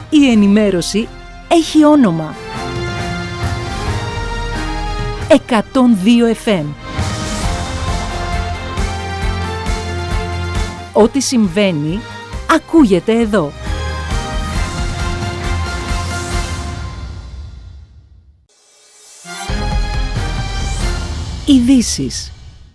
Η ενημέρωση έχει όνομα. 102 FM. Ό,τι συμβαίνει, ακούγεται εδώ. Ειδήσεις.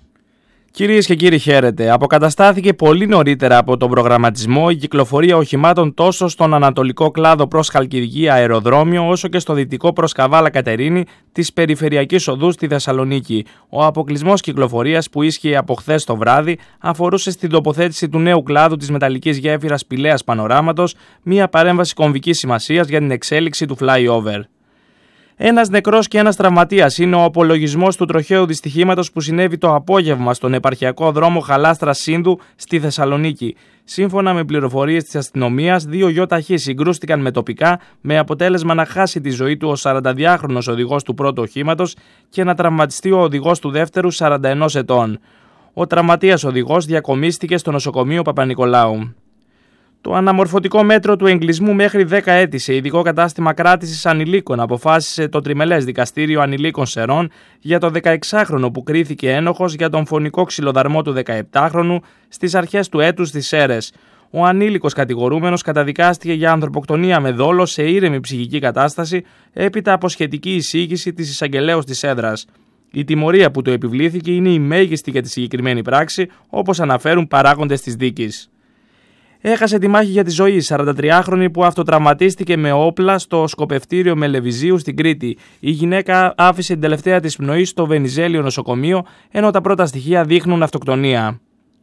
Κυρίες και κύριοι, χαίρετε. Αποκαταστάθηκε πολύ νωρίτερα από τον προγραμματισμό η κυκλοφορία οχημάτων τόσο στον ανατολικό κλάδο προς Χαλκιδική αεροδρόμιο, όσο και στο δυτικό προς Καβάλα Κατερίνη της περιφερειακής οδού στη Θεσσαλονίκη. Ο αποκλεισμός κυκλοφορίας που ίσχυε από χθες το βράδυ αφορούσε στην τοποθέτηση του νέου κλάδου της μεταλλικής γέφυρας Πηλαίας Πανοράματος, μια παρέμβαση κομβικής σημασίας για την εξέλιξη του flyover. Ένας νεκρός και ένας τραυματίας είναι ο απολογισμός του τροχαίου δυστυχήματος που συνέβη το απόγευμα στον επαρχιακό δρόμο Χαλάστρας-Σύνδου στη Θεσσαλονίκη. Σύμφωνα με πληροφορίες της αστυνομίας, δύο γιοταχή συγκρούστηκαν με τοπικά, με αποτέλεσμα να χάσει τη ζωή του ο 42χρονος οδηγός του πρώτου οχήματος και να τραυματιστεί ο οδηγός του δεύτερου 41 ετών. Ο τραυματίας οδηγός διακομίστηκε στο νοσοκομείο Παπα-Νικολάου. Το αναμορφωτικό μέτρο του εγκλισμού μέχρι 10 έτη σε ειδικό κατάστημα κράτησης ανηλίκων αποφάσισε το Τριμελές Δικαστήριο Ανηλίκων Σερών για το 16χρονο που κρίθηκε ένοχος για τον φωνικό ξυλοδαρμό του 17χρονου στις αρχές του έτους στις Σέρρες. Ο ανήλικος κατηγορούμενος καταδικάστηκε για ανθρωποκτονία με δόλο σε ήρεμη ψυχική κατάσταση έπειτα από σχετική εισήγηση της εισαγγελέως της έδρας. Η τιμωρία που του επιβλήθηκε είναι η μέγιστη για τη συγκεκριμένη πράξη, όπως αναφέρουν παράγοντες της δίκης. Έχασε τη μάχη για τη ζωή η 43χρονη που αυτοτραυματίστηκε με όπλα στο σκοπευτήριο Μελεβιζίου στην Κρήτη. Η γυναίκα άφησε την τελευταία της πνοή στο Βενιζέλιο νοσοκομείο, ενώ τα πρώτα στοιχεία δείχνουν αυτοκτονία.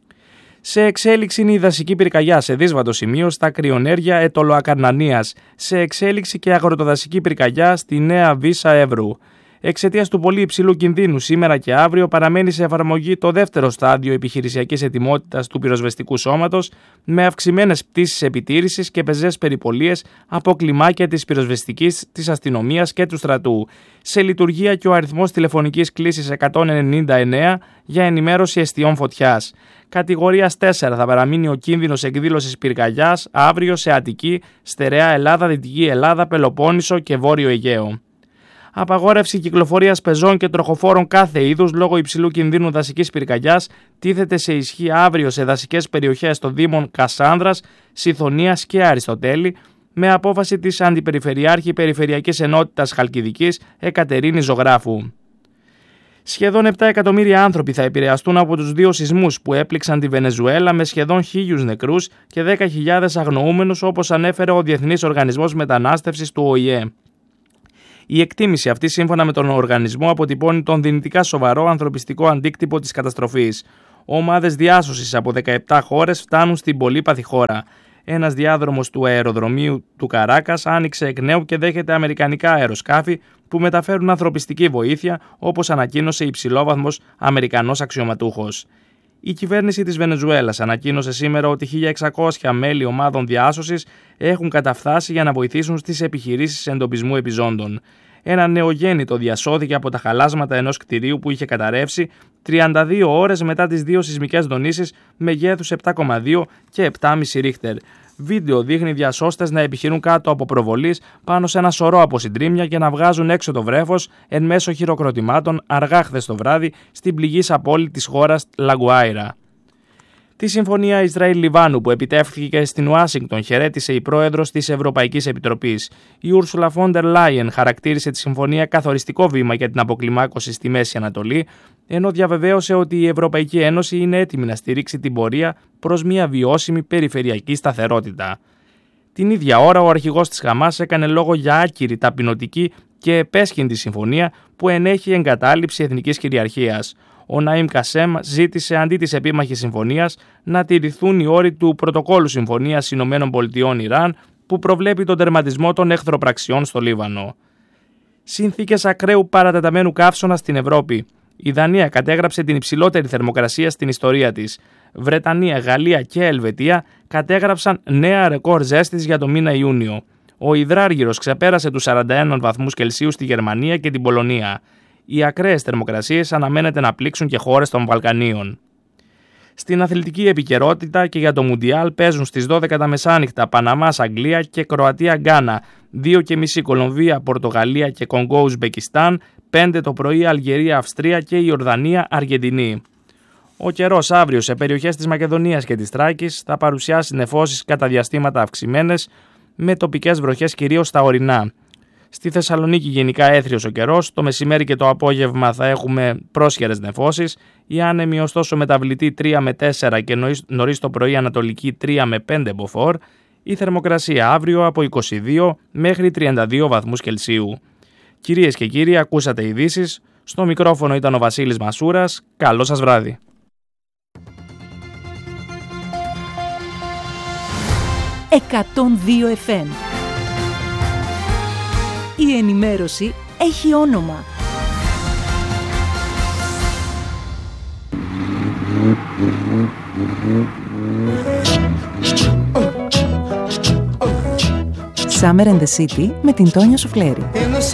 Σε εξέλιξη είναι η δασική πυρκαγιά σε δύσβατο σημείο στα κρυονέρια Ετωλοακαρνανίας. Σε εξέλιξη και αγροτοδασική πυρκαγιά στη Νέα Βύσα Εύρου. Εξαιτίας του πολύ υψηλού κινδύνου σήμερα και αύριο παραμένει σε εφαρμογή το δεύτερο στάδιο επιχειρησιακής ετοιμότητας του πυροσβεστικού σώματος με αυξημένες πτήσεις επιτήρησης και πεζές περιπολίες από κλιμάκια της πυροσβεστικής, της αστυνομίας και του στρατού. Σε λειτουργία και ο αριθμός τηλεφωνικής κλήσης 199 για ενημέρωση εστιών φωτιάς. Κατηγορίας 4 θα παραμείνει ο κίνδυνος εκδήλωσης πυρκαγιάς αύριο σε Αττική, Στερεά Ελλάδα, Δυτική Ελλάδα, Πελοπόννησο και Βόρειο Αιγαίο. Απαγόρευση κυκλοφορίας πεζών και τροχοφόρων κάθε είδους λόγω υψηλού κινδύνου δασικής πυρκαγιάς τίθεται σε ισχύ αύριο σε δασικές περιοχές των Δήμων Κασάνδρας, Σιθωνίας και Αριστοτέλη με απόφαση της Αντιπεριφερειάρχη Περιφερειακής Ενότητας Χαλκιδικής Εκατερίνη Ζωγράφου. Σχεδόν 7 εκατομμύρια άνθρωποι θα επηρεαστούν από τους δύο σεισμούς που έπληξαν τη Βενεζουέλα με σχεδόν 1.000 νεκρούς και 10.000 αγνοούμενους, όπως ανέφερε ο Διεθνής Οργανισμός Μετανάστευσης του ΟΗΕ. Η εκτίμηση αυτή, σύμφωνα με τον οργανισμό, αποτυπώνει τον δυνητικά σοβαρό ανθρωπιστικό αντίκτυπο της καταστροφής. Ομάδες διάσωσης από 17 χώρες φτάνουν στην πολύπαθη χώρα. Ένας διάδρομος του αεροδρομίου του Καράκας άνοιξε εκ νέου και δέχεται αμερικανικά αεροσκάφη που μεταφέρουν ανθρωπιστική βοήθεια, όπως ανακοίνωσε υψηλόβαθμος Αμερικανός αξιωματούχος. Η κυβέρνηση της Βενεζουέλας ανακοίνωσε σήμερα ότι 1.600 μέλη ομάδων διάσωσης έχουν καταφθάσει για να βοηθήσουν στις επιχειρήσεις εντοπισμού επιζώντων. Ένα νεογέννητο διασώθηκε από τα χαλάσματα ενός κτηρίου που είχε καταρρεύσει 32 ώρες μετά τις δύο σεισμικές δονήσεις μεγέθους 7,2 και 7,5 ρίχτερ. Βίντεο δείχνει διασώστες να επιχειρούν κάτω από προβολής πάνω σε ένα σωρό από συντρίμμια και να βγάζουν έξω το βρέφος εν μέσω χειροκροτημάτων αργά χθες το βράδυ στην πληγής απόλυτη της χώρας Λαγκουάιρα. Τη συμφωνία Ισραήλ-Λιβάνου που επιτεύχθηκε στην Ουάσιγκτον χαιρέτησε η πρόεδρος της Ευρωπαϊκής Επιτροπής. Η Ursula von der Leyen χαρακτήρισε τη συμφωνία καθοριστικό βήμα για την αποκλιμάκωση στη Μέση Ανατολή, ενώ διαβεβαίωσε ότι η Ευρωπαϊκή Ένωση είναι έτοιμη να στηρίξει την πορεία προς μια βιώσιμη περιφερειακή σταθερότητα. Την ίδια ώρα, ο αρχηγός της Χαμάς έκανε λόγο για άκυρη, ταπεινωτική και επέσχυντη συμφωνία που ενέχει εγκατάλειψη εθνικής κυριαρχίας. Ο Ναΐμ Κασέμ ζήτησε αντί της επίμαχης συμφωνίας να τηρηθούν οι όροι του Πρωτοκόλου Συμφωνίας ΗΠΑ-Ιράν που προβλέπει τον τερματισμό των εχθροπραξιών στο Λίβανο. Συνθήκες ακραίου παρατεταμένου καύσωνα στην Ευρώπη. Η Δανία κατέγραψε την υψηλότερη θερμοκρασία στην ιστορία της. Βρετανία, Γαλλία και Ελβετία κατέγραψαν νέα ρεκόρ ζέστης για το μήνα Ιούνιο. Ο υδράργυρος ξεπέρασε τους 41 βαθμούς Κελσίου στη Γερμανία και την Πολωνία. Οι ακραίες θερμοκρασίες αναμένεται να πλήξουν και χώρες των Βαλκανίων. Στην αθλητική επικαιρότητα και για το Μουντιάλ παίζουν στις 12 τα μεσάνυχτα Παναμάς Αγγλία και Κροατία Γκάνα, 2:30 Κολομβία, Πορτογαλία και Κονγκό Ουσμπεκιστάν, 5 το πρωί Αλγερία Αυστρία και Ιορδανία Αργεντινή. Ο καιρός αύριο σε περιοχές της Μακεδονίας και της Θράκης θα παρουσιάσει νεφώσεις κατά διαστήματα αυξημένες με τοπικές βροχές κυρίως στα ορεινά. Στη Θεσσαλονίκη γενικά έθριος ο καιρός, το μεσημέρι και το απόγευμα θα έχουμε πρόσχερες νεφώσεις, οι άνεμοι ωστόσο μεταβλητή 3 με 4 και νωρίς το πρωί ανατολική 3 με 5 μποφόρ, η θερμοκρασία αύριο από 22 μέχρι 32 βαθμούς Κελσίου. Κυρίες και κύριοι, ακούσατε ειδήσεις, στο μικρόφωνο ήταν ο Βασίλης Μασούρας, καλό σας βράδυ. «102 FM». Η ενημέρωση έχει όνομα. Summer in the City με την Τόνια Σουφλέρη.